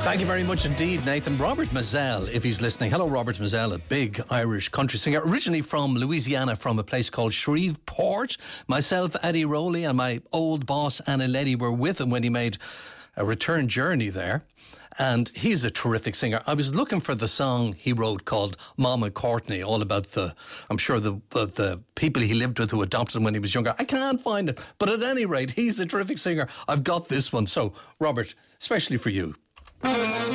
Thank you very much indeed, Nathan. Robert Mazel, if he's listening. Hello, Robert Mazel, a big Irish country singer, originally from Louisiana, from a place called Shreveport. Myself, Eddie Rowley, and my old boss, Anna Leddy, were with him when he made a return journey there. And he's a terrific singer. I was looking for the song he wrote called Mama Courtney, all about I'm sure the people he lived with who adopted him when he was younger. I can't find it. But at any rate, he's a terrific singer. I've got this one. So, Robert, especially for you.